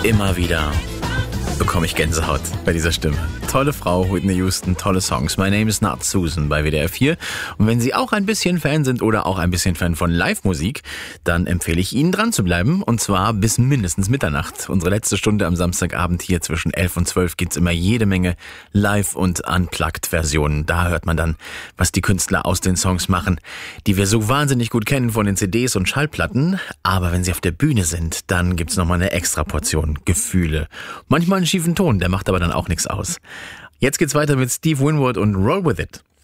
Immer wieder bekomme ich Gänsehaut bei dieser Stimme. Tolle Frau, Whitney Houston, tolle Songs. My Name is Not Susan bei WDR 4. Und wenn Sie auch ein bisschen Fan sind oder auch ein bisschen Fan von Live-Musik, dann empfehle ich Ihnen dran zu bleiben. Und zwar bis mindestens Mitternacht. Unsere letzte Stunde am Samstagabend hier zwischen 11 und 12 gibt's immer jede Menge Live- und Unplugged-Versionen. Da hört man dann, was die Künstler aus den Songs machen, die wir so wahnsinnig gut kennen von den CDs und Schallplatten. Aber wenn sie auf der Bühne sind, dann gibt's nochmal eine extra Portion Gefühle. Manchmal einen schiefen Ton, der macht aber dann auch nichts aus. Jetzt geht's weiter mit Steve Winwood und Roll With It.